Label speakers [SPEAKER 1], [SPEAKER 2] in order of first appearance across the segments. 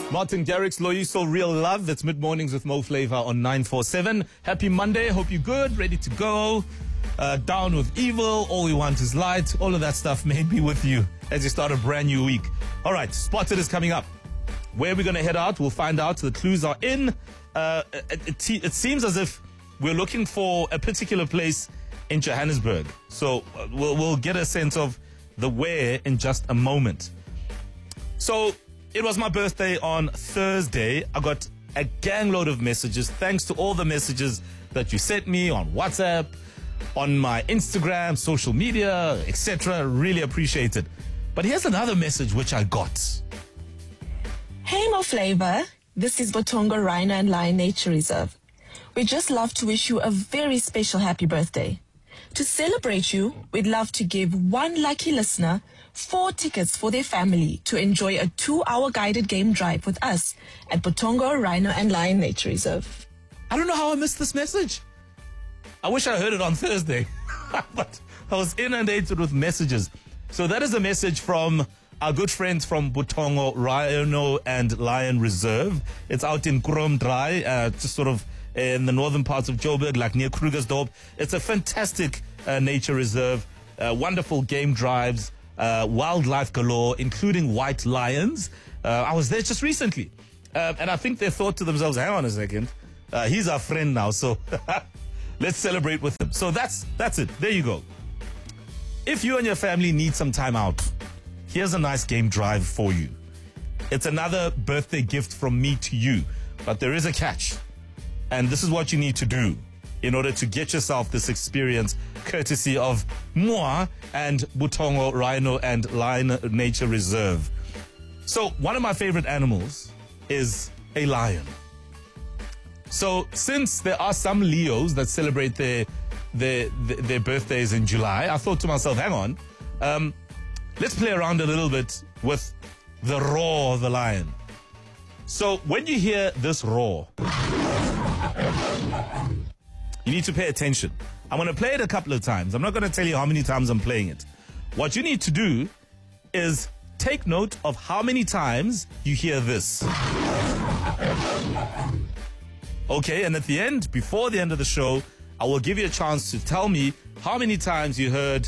[SPEAKER 1] Martin Garrix, Loyiso, Real Love. It's Mid-Mornings with Mo Flavor on 947. Happy Monday. Hope you're good, ready to go. Down with evil. All we want is light. All of that stuff may be with you as you start a brand new week. All right, Spotted is coming up. Where we're going to head out, we'll find out. The clues are in. It seems as if we're looking for a particular place in Johannesburg. So we'll get a sense of the where in just a moment. So it was my birthday on Thursday. I got a gang load of messages. Thanks to all the messages that you sent me on WhatsApp, on my Instagram, social media, etc. Really appreciate it. But here's another message which I got.
[SPEAKER 2] Hey Mo Flavor, this is Botongo Rhino and Lion Nature Reserve. We just love to wish you a very special happy birthday. To celebrate you, we'd love to give one lucky listener 4 tickets for their family to enjoy a 2-hour guided game drive with us at Botongo Rhino and Lion Nature Reserve.
[SPEAKER 1] I don't know how I missed this message. I wish I heard it on Thursday, but I was inundated with messages. So that is a message from our good friends from Botongo Rhino and Lion Reserve. It's out in Kromdraai, just sort of in the northern parts of Joburg, like near Krugersdorp. It's a fantastic nature reserve, wonderful game drives, wildlife galore, including white lions. I was there just recently, and I think they thought to themselves, hang on a second, he's our friend now, so let's celebrate with him. So that's it. There you go. If you and your family need some time out, here's a nice game drive for you. It's another birthday gift from me to you, but there is a catch. And this is what you need to do in order to get yourself this experience, courtesy of moi and Botongo Rhino and Lion Nature Reserve. So one of my favorite animals is a lion. So since there are some Leos that celebrate their birthdays in July, I thought to myself, hang on, let's play around a little bit with the roar of the lion. So when you hear this roar, you need to pay attention. I'm going to play it a couple of times. I'm not going to tell you how many times I'm playing it. What you need to do is take note of how many times you hear this. Okay, and at the end, before the end of the show, I will give you a chance to tell me how many times you heard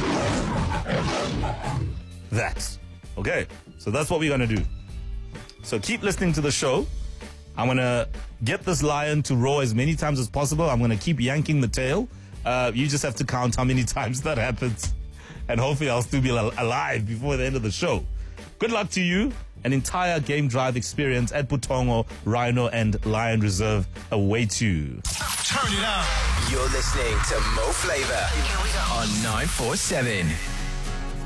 [SPEAKER 1] that. Okay, so that's what we're going to do. So keep listening to the show. I'm going to get this lion to roar as many times as possible. I'm going to keep yanking the tail. You just have to count how many times that happens. And hopefully I'll still be alive before the end of the show. Good luck to you. An entire game drive experience at Botongo Rhino and Lion Reserve awaits you.
[SPEAKER 3] Turn it up. You're listening to Mo Flavor on 947.